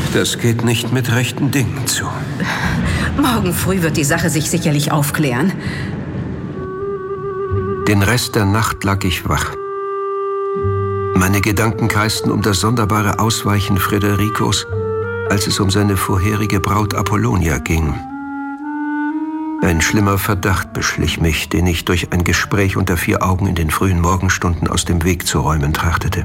Das geht nicht mit rechten Dingen zu. Morgen früh wird die Sache sich sicherlich aufklären. Den Rest der Nacht lag ich wach. Meine Gedanken kreisten um das sonderbare Ausweichen Fredericos, als es um seine vorherige Braut Apollonia ging. Ein schlimmer Verdacht beschlich mich, den ich durch ein Gespräch unter 4 Augen in den frühen Morgenstunden aus dem Weg zu räumen trachtete.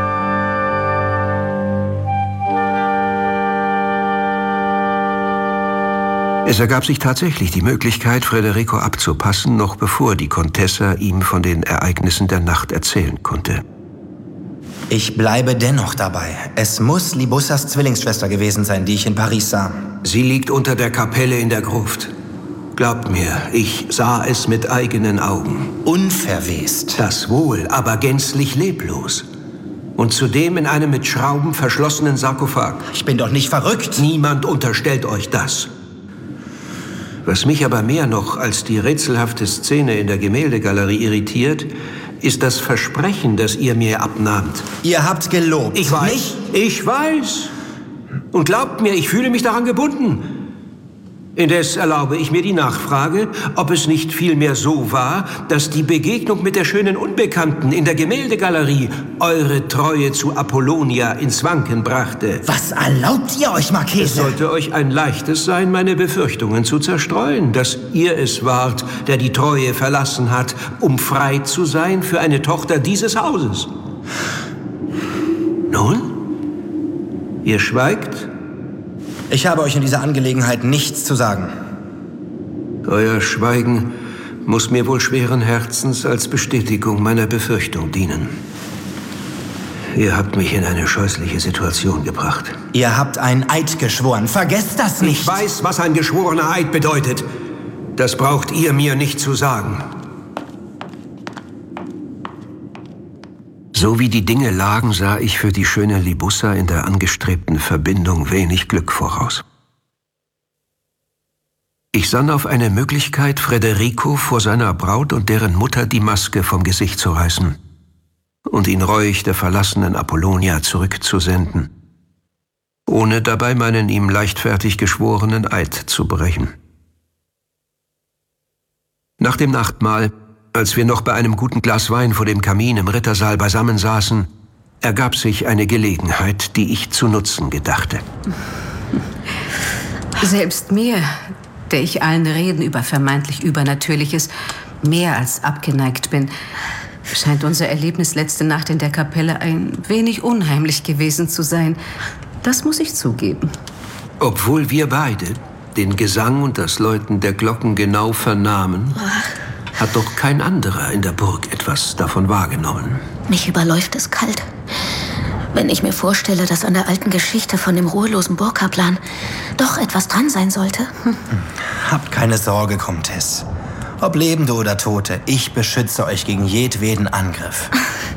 Es ergab sich tatsächlich die Möglichkeit, Frederico abzupassen, noch bevor die Contessa ihm von den Ereignissen der Nacht erzählen konnte. Ich bleibe dennoch dabei. Es muss Libussas Zwillingsschwester gewesen sein, die ich in Paris sah. Sie liegt unter der Kapelle in der Gruft. Glaubt mir, ich sah es mit eigenen Augen. Unverwest. Das wohl, aber gänzlich leblos. Und zudem in einem mit Schrauben verschlossenen Sarkophag. Ich bin doch nicht verrückt. Niemand unterstellt euch das. Was mich aber mehr noch als die rätselhafte Szene in der Gemäldegalerie irritiert, ist das Versprechen, das ihr mir abnahmt. Ihr habt gelobt. Ich weiß, nicht? Ich weiß. Und glaubt mir, ich fühle mich daran gebunden. Indes erlaube ich mir die Nachfrage, ob es nicht vielmehr so war, dass die Begegnung mit der schönen Unbekannten in der Gemäldegalerie eure Treue zu Apollonia ins Wanken brachte. Was erlaubt ihr euch, Marchese? Es sollte euch ein leichtes sein, meine Befürchtungen zu zerstreuen, dass ihr es wart, der die Treue verlassen hat, um frei zu sein für eine Tochter dieses Hauses. Nun? Ihr schweigt? Ich habe euch in dieser Angelegenheit nichts zu sagen. Euer Schweigen muss mir wohl schweren Herzens als Bestätigung meiner Befürchtung dienen. Ihr habt mich in eine scheußliche Situation gebracht. Ihr habt einen Eid geschworen. Vergesst das nicht. Ich weiß, was ein geschworener Eid bedeutet. Das braucht ihr mir nicht zu sagen. So wie die Dinge lagen, sah ich für die schöne Libussa in der angestrebten Verbindung wenig Glück voraus. Ich sann auf eine Möglichkeit, Frederico vor seiner Braut und deren Mutter die Maske vom Gesicht zu reißen und ihn reuig der verlassenen Apollonia zurückzusenden, ohne dabei meinen ihm leichtfertig geschworenen Eid zu brechen. Nach dem Nachtmahl, als wir noch bei einem guten Glas Wein vor dem Kamin im Rittersaal beisammen saßen, ergab sich eine Gelegenheit, die ich zu nutzen gedachte. Selbst mir, der ich allen Reden über vermeintlich Übernatürliches mehr als abgeneigt bin, scheint unser Erlebnis letzte Nacht in der Kapelle ein wenig unheimlich gewesen zu sein. Das muss ich zugeben. Obwohl wir beide den Gesang und das Läuten der Glocken genau vernahmen, hat doch kein anderer in der Burg etwas davon wahrgenommen. Mich überläuft es kalt. Wenn ich mir vorstelle, dass an der alten Geschichte von dem ruhelosen Burgkaplan doch etwas dran sein sollte. Habt keine Sorge, Comtesse. Ob Lebende oder Tote, ich beschütze euch gegen jedweden Angriff.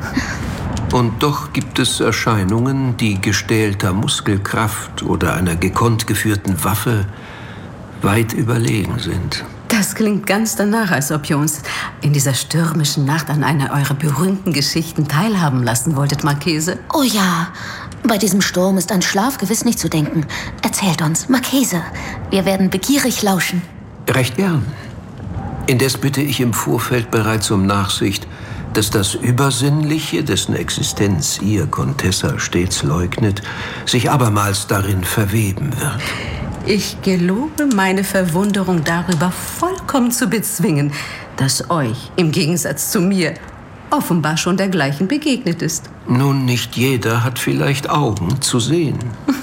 Und doch gibt es Erscheinungen, die gestählter Muskelkraft oder einer gekonnt geführten Waffe weit überlegen sind. Das klingt ganz danach, als ob ihr uns in dieser stürmischen Nacht an einer eurer berühmten Geschichten teilhaben lassen wolltet, Marchese. Oh ja, bei diesem Sturm ist an Schlaf gewiss nicht zu denken. Erzählt uns, Marchese, wir werden begierig lauschen. Recht gern. Indes bitte ich im Vorfeld bereits um Nachsicht, dass das Übersinnliche, dessen Existenz ihr, Contessa, stets leugnet, sich abermals darin verweben wird. Ich gelobe meine Verwunderung darüber vollkommen zu bezwingen, dass euch, im Gegensatz zu mir, offenbar schon dergleichen begegnet ist. Nun, nicht jeder hat vielleicht Augen zu sehen.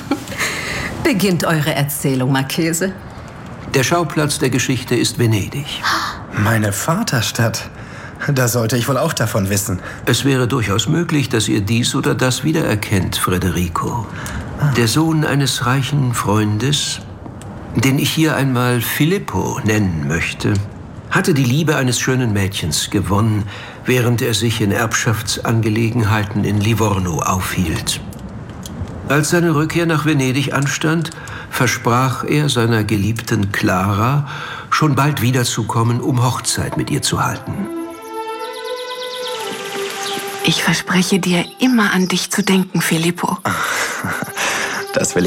Beginnt eure Erzählung, Marchese. Der Schauplatz der Geschichte ist Venedig. Meine Vaterstadt. Da sollte ich wohl auch davon wissen. Es wäre durchaus möglich, dass ihr dies oder das wiedererkennt, Frederico. Der Sohn eines reichen Freundes, den ich hier einmal Filippo nennen möchte, hatte die Liebe eines schönen Mädchens gewonnen, während er sich in Erbschaftsangelegenheiten in Livorno aufhielt. Als seine Rückkehr nach Venedig anstand, versprach er seiner geliebten Clara, schon bald wiederzukommen, um Hochzeit mit ihr zu halten. Ich verspreche dir, immer an dich zu denken, Filippo. Das will